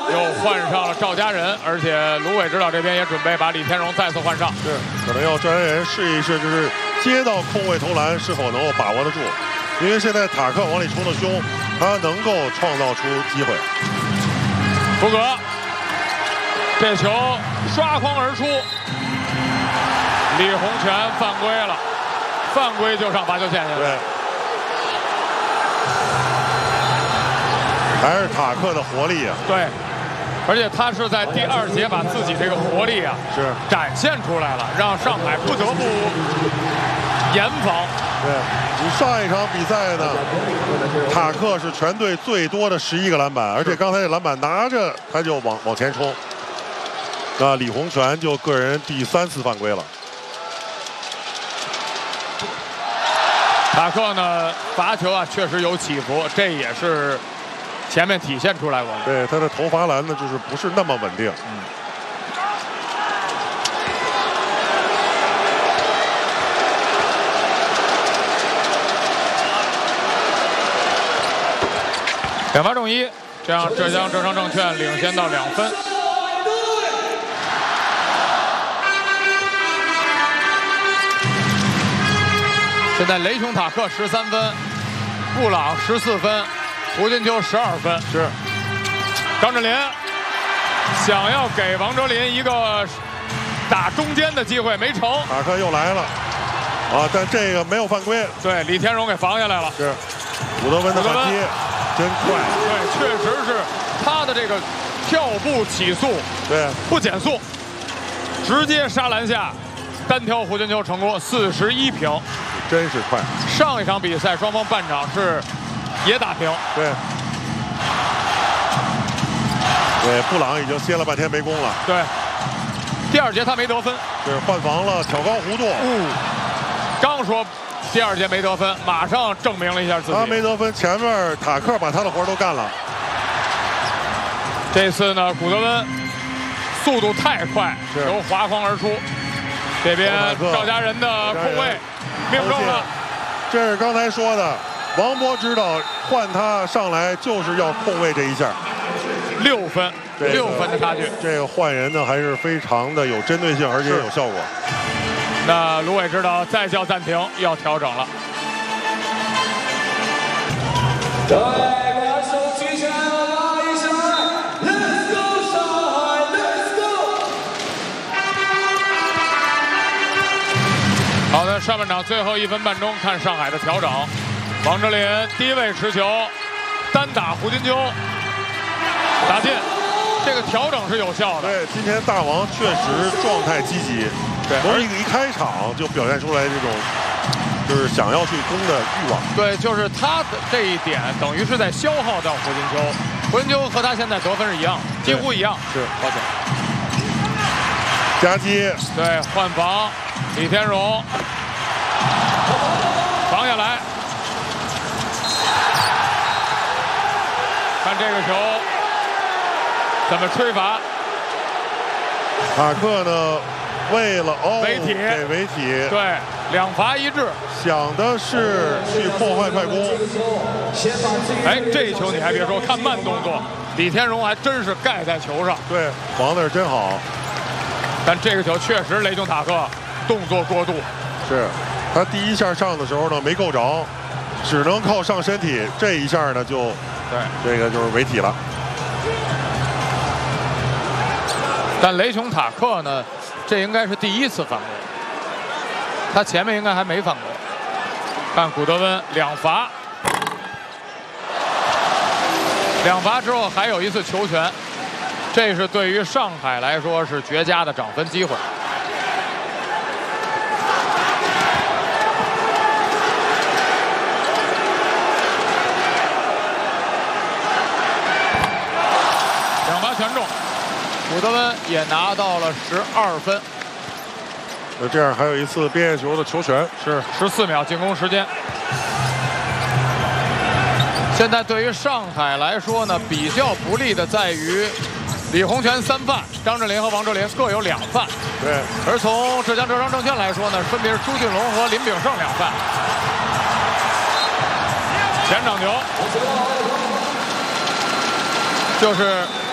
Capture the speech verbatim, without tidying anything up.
又换上了赵家人，而且卢伟指导这边也准备把李天荣再次换上。 是，可能要赵家人试一试，就是接到空位投篮是否能够把握得住，因为现在塔克往里冲的凶，他能够创造出机会。 福格，这球刷筐而出，李洪权犯规了，犯规就上罚球线去了。 对。 还是塔克的活力啊！ 对，而且他是在第二节把自己这个活力啊是展现出来了，让上海不得不严防。 对你上一场比赛呢，塔克是全队最多的十一个篮板，而且刚才这篮板拿着他就往往前冲。那李洪权就个人第三次犯规了。 塔克呢罚球啊确实有起伏，这也是。 前面体现出来过， 对他的投罚篮呢，就是不是那么稳定。嗯。 两罚中一，这样浙江浙商证券领先到两分。现在雷琼塔克十三分，布朗十四分。 胡金秋十二分， 是张镇麟想要给王哲林一个打中间的机会，没成。 塔克又来了，啊，但这个没有犯规。 对，李天荣给防下来了。 是，古德温的反击真快。 对，确实是他的这个跳步起速， 对， 不减速，直接杀篮下，单挑胡金秋成功，四十一平， 真是快。 上一场比赛双方半场是。 也打平， 对，对，布朗已经歇了半天没攻了。 对，第二节他没得分， 是换防了，挑高弧度。 嗯，刚说第二节没得分，马上证明了一下自己。 他没得分，前面塔克把他的活都干了。 这次呢，古德温速度太快，由滑筐而出，这边赵家人的空位命中了。 这是刚才说的。 王博指导换他上来就是要控卫这一下， 六分，这个、六分的差距。 这个换人呢还是非常的有针对性，而且有效果。 那卢伟指导再叫暂停，要调整了。对，把手举起来，拉一下 ，Let's go 上海 ，Let's go。好的，上半场最后一分半钟，看上海的调整。 王哲林低位持球，单打胡金秋，打进，这个调整是有效的。 对，今天大王确实状态积极，对，从一个一开场就表现出来这种，就是想要去攻的欲望。 对，就是他的这一点，等于是在消耗掉胡金秋。胡金秋和他现在得分是一样，几乎一样。 是， 抱歉。 夹击， 对，换防，李天荣防下来。 看这个球怎么吹罚？ 塔克呢，为了哦， 违体， 给违体， 对，两罚一掷， 想的是去破坏快攻。 哎，这球你还别说，看慢动作，李天荣还真是盖在球上， 对，防的是真好。 但这个球确实雷霆塔克动作过度， 是他第一下上的时候呢没够着，只能靠上身体，这一下呢就。 对， 这个就是违体了。 但雷琼塔克呢，这应该是第一次犯规，他前面应该还没犯规。看古德温两罚，两罚之后还有一次球权，这是对于上海来说是绝佳的涨分机会。 全中，古德温也拿到了十二分。 那这样还有一次边线球的球权， 是十四秒进攻时间。现在对于上海来说呢，比较不利的在于李洪权三犯，张镇麟和王哲林各有两犯。 对。 而从浙江浙商证券来说呢，分别是朱俊龙和林炳胜两犯。前场球就是。